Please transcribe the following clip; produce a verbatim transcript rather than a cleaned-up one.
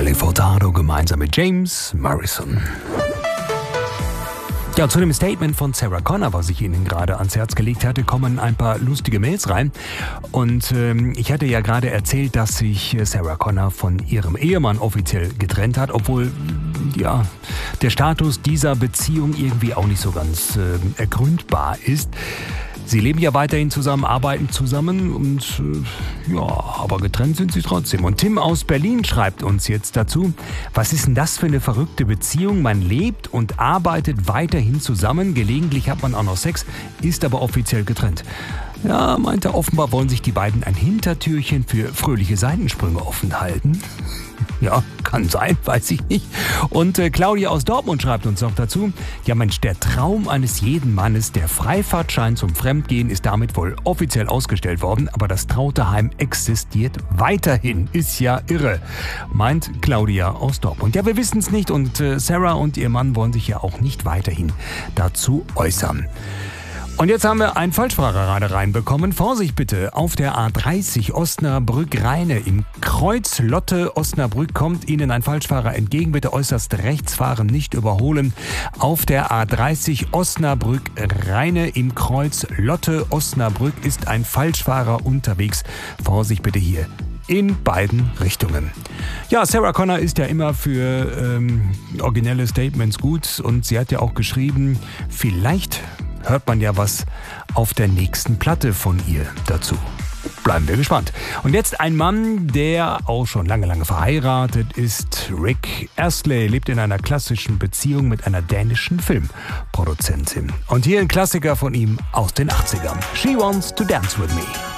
Nelly Furtado gemeinsam mit James Morrison. Ja, zu dem Statement von Sarah Connor, was ich Ihnen gerade ans Herz gelegt hatte, kommen ein paar lustige Mails rein. Und ähm, ich hatte ja gerade erzählt, dass sich Sarah Connor von ihrem Ehemann offiziell getrennt hat, obwohl ja der Status dieser Beziehung irgendwie auch nicht so ganz äh, ergründbar ist. Sie leben ja weiterhin zusammen, arbeiten zusammen und äh, ja, aber getrennt sind sie trotzdem. Und Tim aus Berlin schreibt uns jetzt dazu: Was ist denn das für eine verrückte Beziehung? Man lebt und arbeitet weiterhin zusammen, gelegentlich hat man auch noch Sex, ist aber offiziell getrennt. Ja, meint er, offenbar wollen sich die beiden ein Hintertürchen für fröhliche Seitensprünge offen halten. Ja, kann sein, weiß ich nicht. Und äh, Claudia aus Dortmund schreibt uns noch dazu: Ja Mensch, der Traum eines jeden Mannes, der Freifahrtschein zum Fremdgehen, ist damit wohl offiziell ausgestellt worden, aber das Trauteheim existiert weiterhin. Ist ja irre, meint Claudia aus Dortmund. Ja, wir wissen es nicht und äh, Sarah und ihr Mann wollen sich ja auch nicht weiterhin dazu äußern. Und jetzt haben wir einen Falschfahrer gerade reinbekommen. Vorsicht bitte, auf der A dreißig Osnabrück-Rheine im Kreuz Lotte-Osnabrück kommt Ihnen ein Falschfahrer entgegen. Bitte äußerst rechts fahren, nicht überholen. Auf der A dreißig Osnabrück-Rheine im Kreuz Lotte-Osnabrück ist ein Falschfahrer unterwegs. Vorsicht bitte hier in beiden Richtungen. Ja, Sarah Connor ist ja immer für ähm, originelle Statements gut und sie hat ja auch geschrieben, vielleicht hört man ja was auf der nächsten Platte von ihr dazu. Bleiben wir gespannt. Und jetzt ein Mann, der auch schon lange, lange verheiratet ist. Rick Astley lebt in einer klassischen Beziehung mit einer dänischen Filmproduzentin. Und hier ein Klassiker von ihm aus den achtzigern. She Wants to Dance With Me.